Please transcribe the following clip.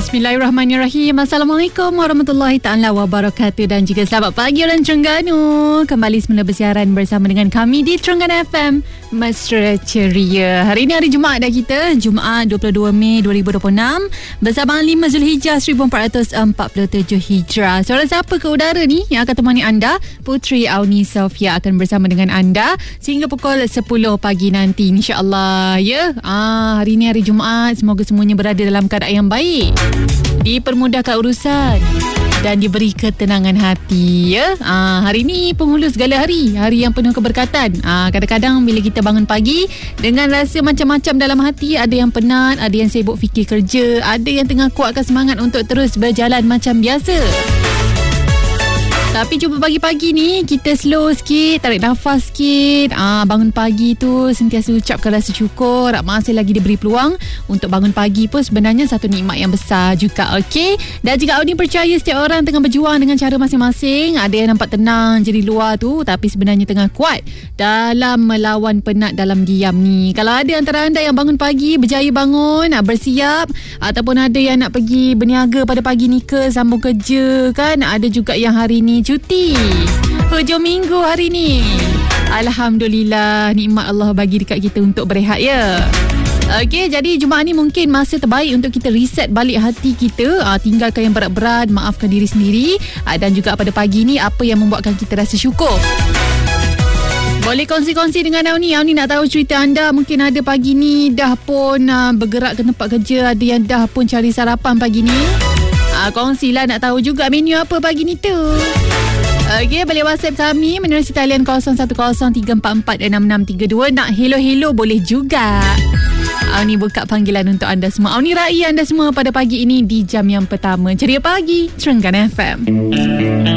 Bismillahirrahmanirrahim. Assalamualaikum warahmatullahi ta'ala wabarakatuh. Dan juga selamat pagi orang Terengganu. Kembali semula bersiaran bersama dengan kami di Terengganu FM Mesra Ceria. Hari ini hari Jumaat dah kita, Jumaat 22 Mei 2026, bersama 5 Zulhijjah 1447 Hijrah. Suara siapa ke udara ni yang akan temani anda? Putri Auni Sofia akan bersama dengan anda sehingga pukul 10 pagi nanti, insya-Allah ya. Hari ini hari Jumaat, semoga semuanya berada dalam keadaan yang baik, dipermudahkan urusan dan diberi ketenangan hati ya. Hari ni penghulu segala hari, hari yang penuh keberkatan. Kadang-kadang bila kita bangun pagi dengan rasa macam-macam dalam hati, ada yang penat, ada yang sibuk fikir kerja, ada yang tengah kuatkan semangat untuk terus berjalan macam biasa. Tapi cuba pagi-pagi ni kita slow sikit, tarik nafas sikit. Bangun pagi tu sentiasa ucapkan rasa syukur, masih lagi diberi peluang untuk bangun pagi pun sebenarnya satu nikmat yang besar juga, okey? Dan jika Audi percaya setiap orang tengah berjuang dengan cara masing-masing. Ada yang nampak tenang je di luar tu, tapi sebenarnya tengah kuat dalam melawan penat dalam diam ni. Kalau ada antara anda yang bangun pagi, berjaya bangun, bersiap, ataupun ada yang nak pergi berniaga pada pagi ni ke, sambung kerja kan, ada juga yang hari ni cuti hujung minggu hari ni. Alhamdulillah, nikmat Allah bagi dekat kita untuk berehat ya. Okey, jadi Jumaat ni mungkin masa terbaik untuk kita reset balik hati kita, tinggalkan yang berat-berat, maafkan diri sendiri, dan juga pada pagi ni apa yang membuatkan kita rasa syukur. Boleh kongsi-kongsi dengan Auni. Auni nak tahu cerita anda. Mungkin ada pagi ni dah pun bergerak ke tempat kerja, ada yang dah pun cari sarapan pagi ni. Kongsilah, nak tahu juga menu apa pagi ni tu. Okey, boleh WhatsApp kami menerusi talian 0113446632. Nak hello-hello boleh juga. Auni buka panggilan untuk anda semua. Auni rai anda semua pada pagi ini di jam yang pertama. Ceria pagi, Terengganu FM.